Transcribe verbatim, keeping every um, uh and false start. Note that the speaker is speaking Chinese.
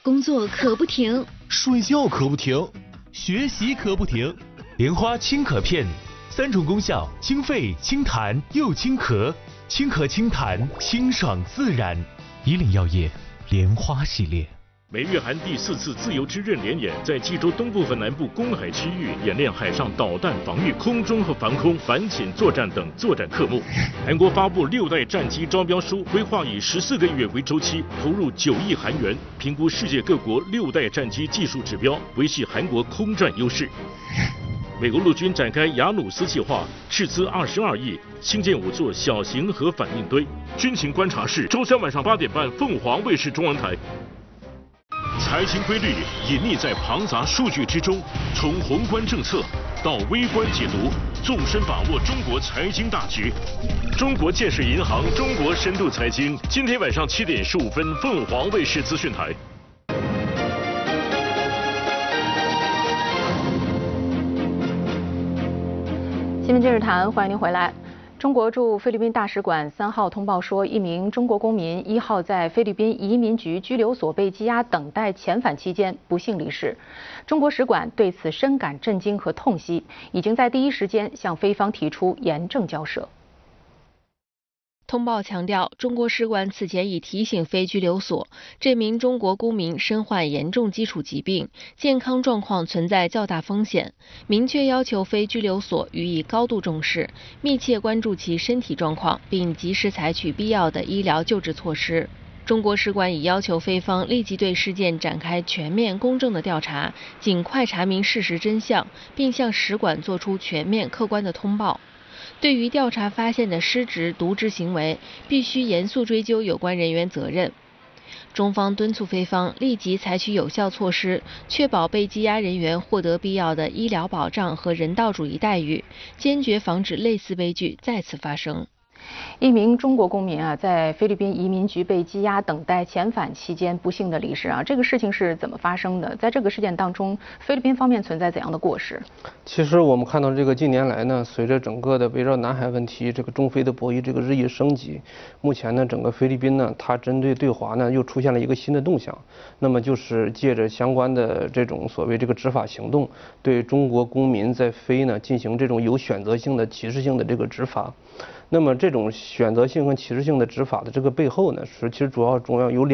工作可不停， 睡觉可不停， 学习可不停。莲花清咳片，三种功效：清肺、清痰又清咳，清咳清痰，清爽自然。以岭药业莲花系列。 美日韩第四次自由之刃联演在济州东部和南部公海区域演练海上导弹防御、空中和防空、反潜作战等作战科目。韩国发布六代战机招标书，规划以十四个月为周期，投入九亿韩元，评估世界各国六代战机技术指标，维系韩国空战优势。美国陆军展开雅努斯计划，斥资二十二亿兴建五座小型核反应堆。军情观察室，周三晚上八点半，凤凰卫视中文台。财经规律隐匿在庞杂数据之中，从宏观政策到微观解读，纵深把握中国财经大局。中国建设银行中国深度财经，今天晚上七点十五分，凤凰卫视资讯台。 新闻今日谈，欢迎您回来。中国驻菲律宾大使馆三号通报说，一名中国公民一号在菲律宾移民局拘留所被羁押等待遣返期间不幸离世。中国使馆对此深感震惊和痛惜，已经在第一时间向菲方提出严正交涉。 通报强调，中国使馆此前已提醒非拘留所，这名中国公民身患严重基础疾病，健康状况存在较大风险，明确要求非拘留所予以高度重视，密切关注其身体状况，并及时采取必要的医疗救治措施。中国使馆已要求菲方立即对事件展开全面公正的调查，尽快查明事实真相，并向使馆作出全面客观的通报。对于调查发现的失职渎职行为，必须严肃追究有关人员责任。中方敦促菲方立即采取有效措施，确保被羁押人员获得必要的医疗保障和人道主义待遇，坚决防止类似悲剧再次发生。 一名中国公民啊，在菲律宾移民局被羁押等待遣返期间不幸的离世啊，这个事情是怎么发生的？在这个事件当中，菲律宾方面存在怎样的过失？ 其实我们看到这个近年来呢，随着整个的围绕南海问题，这个中菲的博弈这个日益升级，目前呢，整个菲律宾呢，它针对对华呢又出现了一个新的动向，那么就是借着相关的这种所谓这个执法行动，对中国公民在菲呢进行这种有选择性的歧视性的这个执法。那么这种选择性和歧视性的执法的这个背后呢，是其实主要主要有两。